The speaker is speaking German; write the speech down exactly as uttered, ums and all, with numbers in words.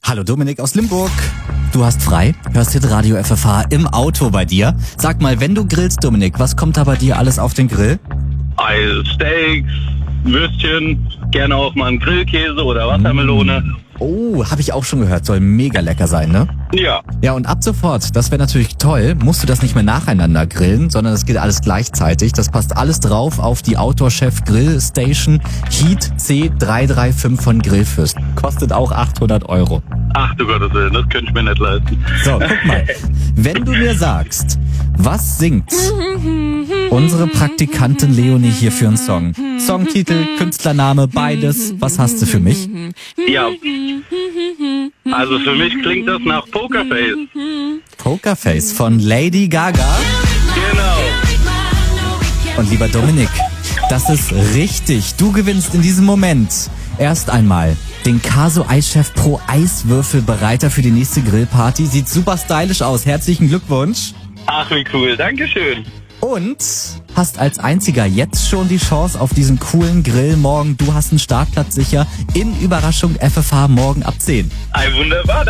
Hallo Dominik aus Limburg. Du hast frei, hörst Hitradio F F H im Auto bei dir. Sag mal, wenn du grillst, Dominik, was kommt da bei dir alles auf den Grill? Also Steaks, Würstchen, gerne auch mal einen Grillkäse oder Wassermelone. Oh, habe ich auch schon gehört, soll mega lecker sein, ne? Ja, Ja, und ab sofort, das wäre natürlich toll, musst du das nicht mehr nacheinander grillen, sondern das geht alles gleichzeitig. Das passt alles drauf auf die Outdoor Chef Grill Station Heat C drei drei fünf von Grillfürst. Kostet auch achthundert Euro. ach du Gottes Willen, das könnte ich mir nicht leisten. So, guck mal. Wenn du mir sagst, was singt unsere Praktikantin Leonie hier für einen Song? Songtitel, Künstlername, beides. Was hast du für mich? Ja, also für mich klingt das nach Pokerface. Pokerface von Lady Gaga. Genau. Und lieber Dominik, das ist richtig. Du gewinnst in diesem Moment erst einmal den Caso Eischef Pro Eiswürfelbereiter für die nächste Grillparty. Sieht super stylisch aus. Herzlichen Glückwunsch. Ach, wie cool, Dankeschön. Und hast als einziger jetzt schon die Chance auf diesen coolen Grill morgen. Du hast einen Startplatz sicher in Überraschung F F H morgen ab zehn. Ein wunderbar.